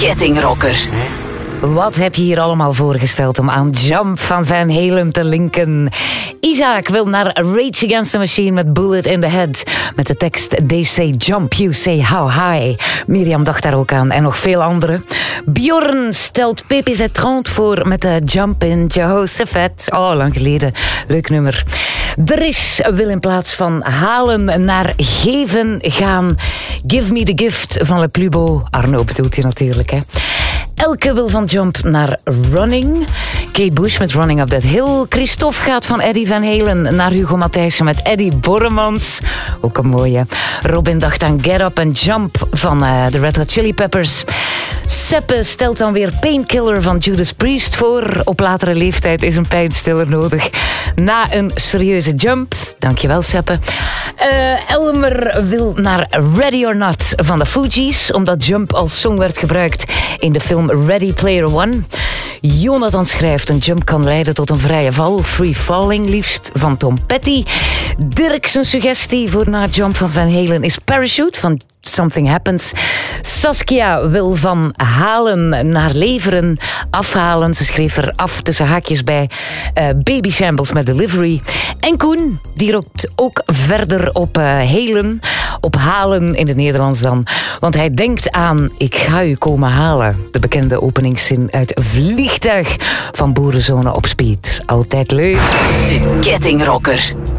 kettingrocker. Wat heb je hier allemaal voorgesteld om aan Jump van Van Halen te linken? Isaac wil naar Rage Against the Machine met Bullet in the Head. Met de tekst They say jump, you say how high. Mirjam dacht daar ook aan en nog veel anderen. Bjorn stelt PPZ-30 voor met de Jump in Jehoshaphat. Oh, lang geleden. Leuk nummer. Dris wil in plaats van halen naar geven gaan. Give me the gift van Le Plus Beau. Arno bedoelt hij natuurlijk, hè. Elke wil van Jump naar Running. Kate Bush met Running Up That Hill. Christophe gaat van Eddie Van Halen naar Hugo Matthijssen met Eddie Borremans. Ook een mooie. Robin dacht aan Get Up and Jump van de Red Hot Chili Peppers. Seppe stelt dan weer Painkiller van Judas Priest voor. Op latere leeftijd is een pijnstiller nodig. Na een serieuze jump. Dankjewel, Seppe. Elmer wil naar Ready or Not van de Fugees, omdat Jump als song werd gebruikt in de film Ready Player One. Jonathan schrijft: een jump kan leiden tot een vrije val. Free Falling liefst van Tom Petty. Dirk zijn suggestie voor na Jump van Van Halen is Parachute van Something Happens. Saskia wil van halen naar leveren, afhalen. Ze schreef er af tussen haakjes bij Baby Shambles met Delivery. En Koen, die roept ook verder op halen, op halen in het Nederlands dan. Want hij denkt aan Ik ga u komen halen. De bekende openingszin uit Vliegtuig van Boerenzone op Speed. Altijd leuk. De kettingrocker.